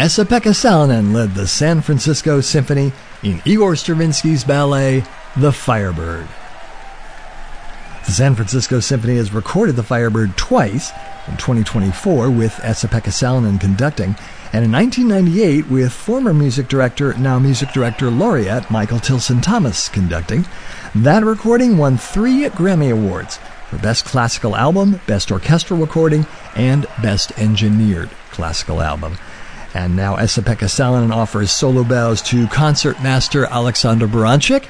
Esa-Pekka Salonen led the San Francisco Symphony in Igor Stravinsky's ballet, The Firebird. The San Francisco Symphony has recorded The Firebird twice, in 2024 with Esa-Pekka Salonen conducting, and in 1998 with former music director, now music director laureate Michael Tilson Thomas conducting. That recording won 3 Grammy Awards for Best Classical Album, Best Orchestral Recording, and Best Engineered Classical Album. And now Esa-Pekka Salonen offers solo bows to concertmaster Alexander Baranchik.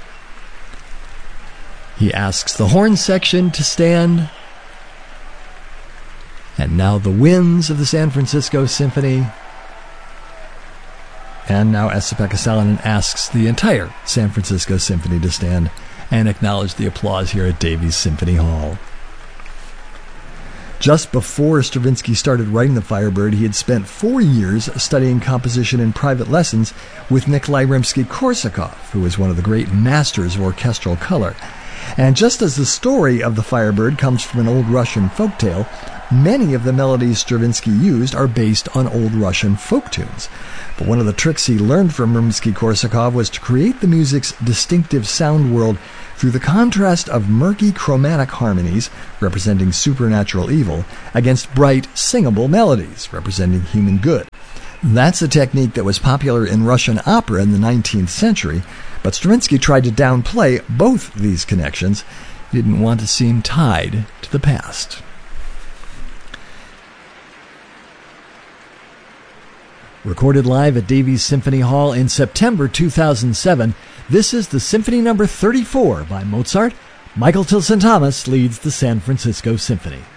He asks the horn section to stand. And now the winds of the San Francisco Symphony. And now Esa-Pekka Salonen asks the entire San Francisco Symphony to stand and acknowledge the applause here at Davies Symphony Hall. Just before Stravinsky started writing The Firebird, he had spent 4 years studying composition in private lessons with Nikolai Rimsky-Korsakov, who was one of the great masters of orchestral color. And just as the story of The Firebird comes from an old Russian folktale, many of the melodies Stravinsky used are based on old Russian folk tunes. But one of the tricks he learned from Rimsky-Korsakov was to create the music's distinctive sound world through the contrast of murky chromatic harmonies, representing supernatural evil, against bright, singable melodies, representing human good. That's a technique that was popular in Russian opera in the 19th century, but Stravinsky tried to downplay both these connections. He didn't want to seem tied to the past. Recorded live at Davies Symphony Hall in September 2007, this is the Symphony No. 34 by Mozart. Michael Tilson Thomas leads the San Francisco Symphony.